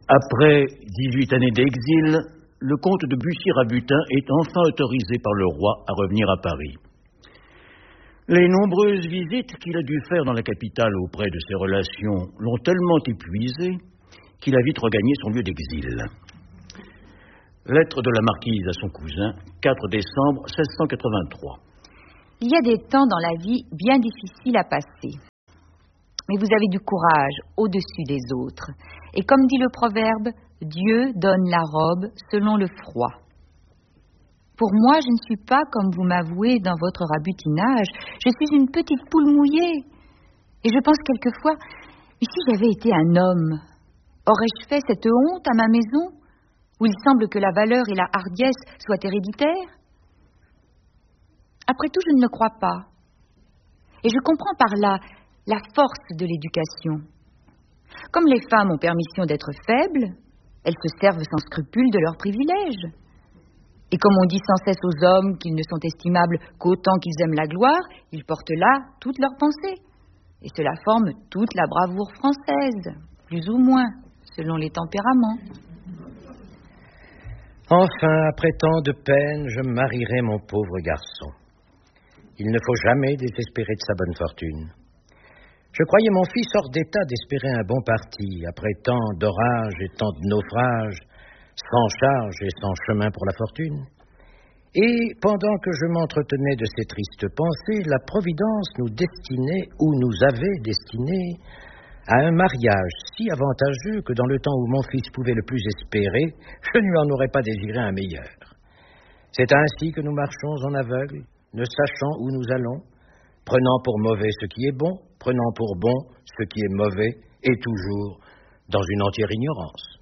Après 18 années d'exil, le comte de Bussy-Rabutin est enfin autorisé par le roi à revenir à Paris. Les nombreuses visites qu'il a dû faire dans la capitale auprès de ses relations l'ont tellement épuisé qu'il a vite regagné son lieu d'exil. Lettre de la marquise à son cousin, 4 décembre 1683. Il y a des temps dans la vie bien difficiles à passer. Mais vous avez du courage au-dessus des autres. Et comme dit le proverbe, Dieu donne la robe selon le froid. Pour moi, je ne suis pas, comme vous m'avouez dans votre rabutinage, je suis une petite poule mouillée. Et je pense quelquefois, mais si j'avais été un homme, aurais-je fait cette honte à ma maison, où il semble que la valeur et la hardiesse soient héréditaires? Après tout, je ne le crois pas. Et je comprends par là la force de l'éducation. Comme les femmes ont permission d'être faibles, elles se servent sans scrupule de leurs privilèges. Et comme on dit sans cesse aux hommes qu'ils ne sont estimables qu'autant qu'ils aiment la gloire, ils portent là toutes leurs pensées. Et cela forme toute la bravoure française, plus ou moins, selon les tempéraments. Enfin, après tant de peine, je marierai mon pauvre garçon. Il ne faut jamais désespérer de sa bonne fortune. Je croyais mon fils hors d'état d'espérer un bon parti, après tant d'orages et tant de naufrages, sans charge et sans chemin pour la fortune. Et pendant que je m'entretenais de ces tristes pensées, la Providence nous destinait, ou nous avait destinés, à un mariage si avantageux que dans le temps où mon fils pouvait le plus espérer, je ne lui en aurais pas désiré un meilleur. C'est ainsi que nous marchons en aveugle, ne sachant où nous allons, prenant pour mauvais ce qui est bon, prenant pour bon ce qui est mauvais, et toujours dans une entière ignorance.